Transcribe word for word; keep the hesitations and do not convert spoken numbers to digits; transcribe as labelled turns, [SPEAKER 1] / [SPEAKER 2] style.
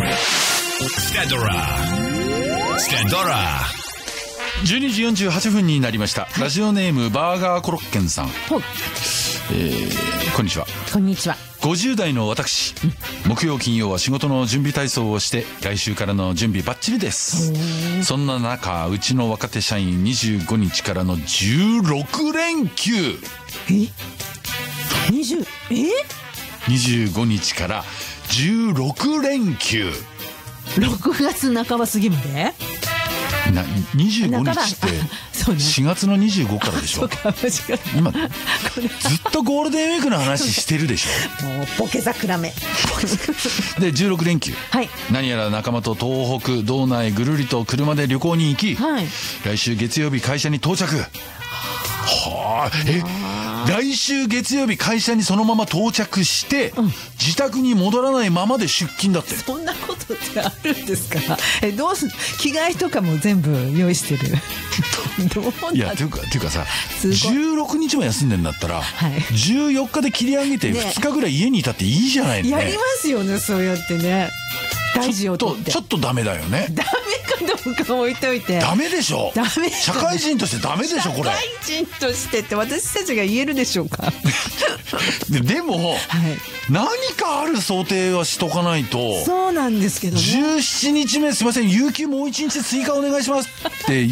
[SPEAKER 1] ステドラステドラ
[SPEAKER 2] じゅうにじよんじゅうはっぷんになりました、はい、ラジオネームバーガーコロッケンさん、はい、えー、こんにちは。
[SPEAKER 3] こんにちは。
[SPEAKER 2] ごじゅう代の私、うん、木曜金曜は仕事の準備体操をして来週からの準備バッチリです。そんな中、うちの若手社員にじゅうごにちからのじゅうろくれんきゅう
[SPEAKER 3] え20え
[SPEAKER 2] にじゅうごにちからじゅうろくれんきゅう
[SPEAKER 3] ろくがつなかば過ぎまで
[SPEAKER 2] なにじゅうごにちってしがつのにじゅうごからでしょ。今ずっとゴールデンウィークの話してるでし
[SPEAKER 3] ょ。もうボケ桜め
[SPEAKER 2] でじゅうろくれんきゅう、
[SPEAKER 3] はい、
[SPEAKER 2] 何やら仲間と東北道内ぐるりと車で旅行に行き、はい、来週月曜日会社に到着。はあ、え来週月曜日会社にそのまま到着して、うん、自宅に戻らないままで出勤だって。
[SPEAKER 3] そんなことってあるんですか。えどうす着替えとかも全部用意してるどうなんい
[SPEAKER 2] やていうかていうかさじゅうろくにちも休んでんだったら、はい、じゅうよっかで切り上げてふつかぐらい家にいたっていいじゃないのね。
[SPEAKER 3] やりますよねそうやってね。大事をとって
[SPEAKER 2] ちょっとダメだよね。
[SPEAKER 3] ダメかどうか置いといて。
[SPEAKER 2] ダメでしょ。
[SPEAKER 3] ダメ
[SPEAKER 2] 社会人としてダメでしょこれ。
[SPEAKER 3] 社会人としてって私たちが言えるでしょうか
[SPEAKER 2] で, でも、はい、何かある想定はしとかないと。
[SPEAKER 3] そうなんですけどね。
[SPEAKER 2] じゅうしちにちめすいません有給もういちにち追加お願いしますって